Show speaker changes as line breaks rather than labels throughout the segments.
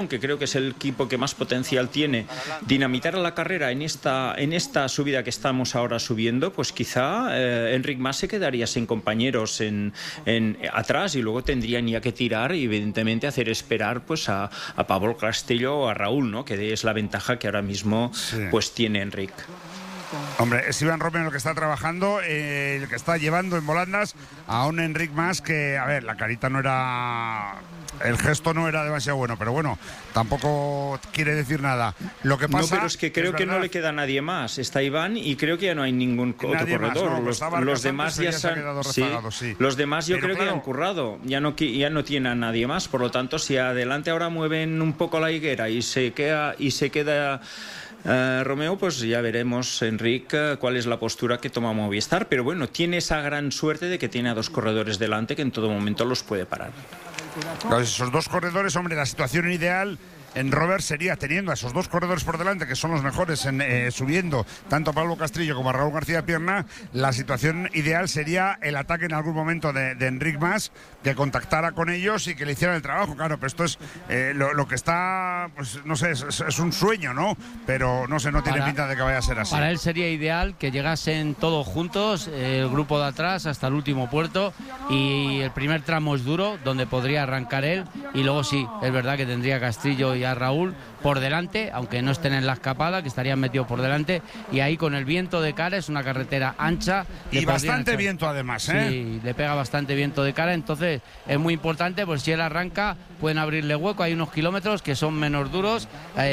que creo que es el equipo que más potencial tiene, dinamitar la carrera en esta subida que estamos ahora subiendo, pues quizá Enric Mas se quedaría sin compañeros atrás y luego tendrían ya que tirar y evidentemente hacer esperar pues a Pablo Castillo o a Raúl, ¿no? Que es la ventaja que ahora mismo pues tiene Enric.
Hombre, es Iván Romeo el que está trabajando, el que está llevando en volandas a un Enric Mas que, a ver, la carita no era... El gesto no era demasiado bueno, pero bueno, tampoco quiere decir nada. Lo que pasa,
no, pero es que creo que no le queda nadie más. Está Iván y creo que ya no hay ningún otro corredor.
Más, no,
los demás ya se han... Los demás yo creo que ya han currado. Ya no tienen a nadie más. Por lo tanto, si adelante ahora mueven un poco la higuera y se queda Romeo, pues ya veremos, Enric, cuál es la postura que toma Movistar. Pero bueno, tiene esa gran suerte de que tiene a dos corredores delante que en todo momento los puede parar.
Esos dos corredores, hombre, la situación ideal en Robert sería teniendo a esos dos corredores por delante, que son los mejores subiendo, tanto a Pablo Castillo como a Raúl García Pierna. La situación ideal sería el ataque en algún momento de Enric Mas, que contactara con ellos y que le hicieran el trabajo. Claro, pero esto es lo que está, pues no sé, es un sueño, ¿no? Pero no sé, no tiene pinta de que vaya a ser así.
Para él sería ideal que llegasen todos juntos, el grupo de atrás hasta el último puerto, y el primer tramo es duro, donde podría arrancar él, y luego sí, es verdad que tendría Castillo y a Raúl por delante, aunque no estén en la escapada, que estarían metidos por delante, y ahí con el viento de cara, es una carretera ancha
y bastante viento además,
Sí, le pega bastante viento de cara, entonces es muy importante, pues si él arranca pueden abrirle hueco, hay unos kilómetros que son menos duros,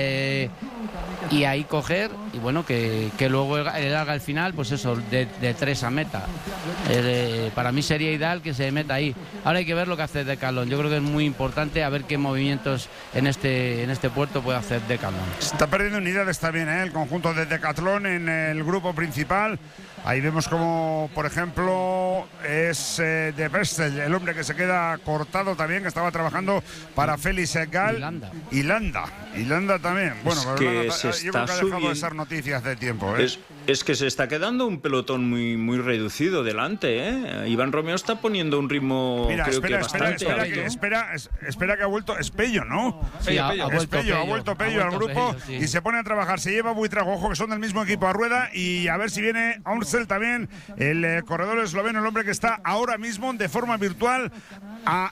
y ahí coger, y bueno, que luego él haga el final, pues eso, de 3 a meta. Para mí sería ideal que se meta ahí. Ahora hay que ver lo que hace Decathlon. Yo creo que es muy importante a ver qué movimientos en este puerto puede hacer Decathlon.
Está perdiendo unidades también, el conjunto de Decathlon en el grupo principal. Ahí vemos como, por ejemplo, es De Bestel, el hombre que se queda cortado también, que estaba trabajando para Félix Gal. Y Landa también. Bueno,
es que
Landa,
se
yo creo que ha dejado de ser noticias de tiempo.
Es que se está quedando un pelotón muy reducido delante, Iván Romeo está poniendo un ritmo,
mira,
creo que bastante alto.
Espera que ha vuelto Espello, ¿no?
Sí, ha
vuelto Pello al grupo,
Pello, sí.
Y se pone a trabajar. Se lleva Buitrago, ojo, que son del mismo equipo a rueda, y a ver si viene Amstel también, el corredor esloveno, el hombre que está ahora mismo de forma virtual a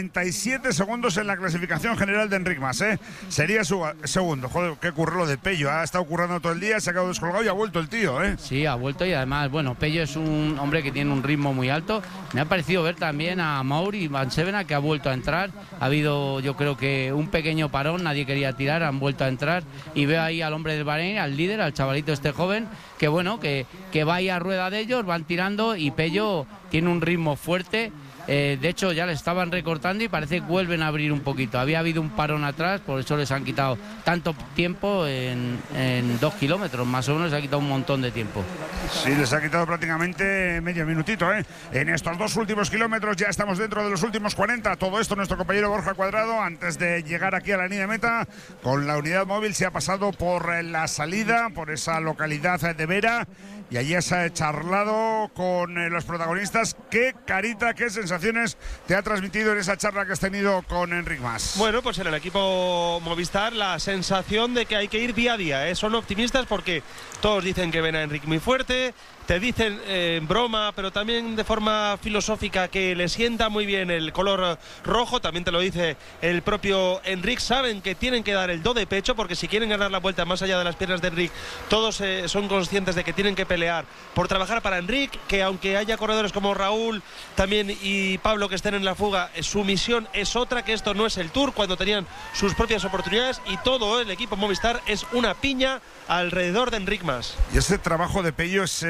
37 segundos en la clasificación general de Enric Mas, Sería su segundo. Joder, qué curro lo de Pello. Ha estado currando todo el día, se ha quedado descolgado y ha vuelto el tío,
Sí, ha vuelto, y además, bueno, Pello es un hombre que tiene un ritmo muy alto. Me ha parecido ver también a Mauri Van Sevena, que ha vuelto a entrar. Ha habido, yo creo que un pequeño parón, nadie quería tirar, han vuelto a entrar. Y veo ahí al hombre del Bahrein, al líder, al chavalito este joven, que bueno, que va ahí a rueda de ellos, van tirando, y Pello tiene un ritmo fuerte. De hecho ya le estaban recortando y parece que vuelven a abrir un poquito. Había habido un parón atrás, por eso les han quitado tanto tiempo en 2 kilómetros, más o menos les ha quitado un montón de tiempo.
Sí, les ha quitado prácticamente medio minutito, En estos 2 últimos kilómetros ya estamos dentro de los últimos 40. Todo esto nuestro compañero Borja Cuadrado, antes de llegar aquí a la línea de meta, con la unidad móvil se ha pasado por la salida, por esa localidad de Vera, y allí se ha charlado con los protagonistas. ¿Qué carita, qué sensaciones te ha transmitido en esa charla que has tenido con Enric Mas?
Bueno, pues en el equipo Movistar la sensación de que hay que ir día a día, Son optimistas porque todos dicen que ven a Enric muy fuerte. Te dicen en broma, pero también de forma filosófica, que le sienta muy bien el color rojo. También te lo dice el propio Enric. Saben que tienen que dar el do de pecho, porque si quieren ganar la vuelta más allá de las piernas de Enric, todos son conscientes de que tienen que pelear por trabajar para Enric, que aunque haya corredores como Raúl también y Pablo que estén en la fuga, su misión es otra, que esto no es el Tour, cuando tenían sus propias oportunidades, y todo el equipo Movistar es una piña alrededor de Enric Mas.
Y ese trabajo de Pello es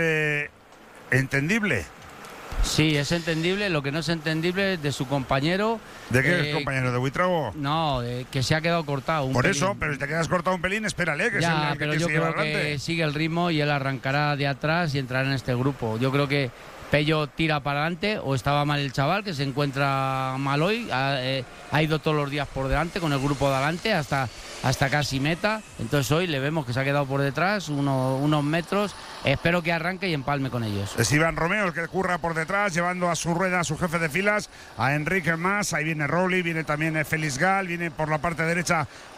entendible.
Sí, es entendible. Lo que no es entendible es de su compañero.
¿De qué compañero? ¿De Buitrago?
No, que se ha quedado cortado un
Por
pelín.
Eso, pero si te quedas cortado un pelín, espérale, que
ya,
es el
pero
que
yo
se lleva
creo
adelante.
que sigue el ritmo y él arrancará de atrás y entrará en este grupo. Yo creo que Pello tira para adelante, o estaba mal el chaval, que se encuentra mal hoy, ha ido todos los días por delante con el grupo de adelante hasta casi meta. Entonces hoy le vemos que se ha quedado por detrás unos metros. Espero que arranque y empalme con ellos.
Es Iván Romeo el que curra por detrás, llevando a su rueda a su jefe de filas, a Enric Mas. Ahí viene Rowley, viene también Félix Gal, viene por la parte derecha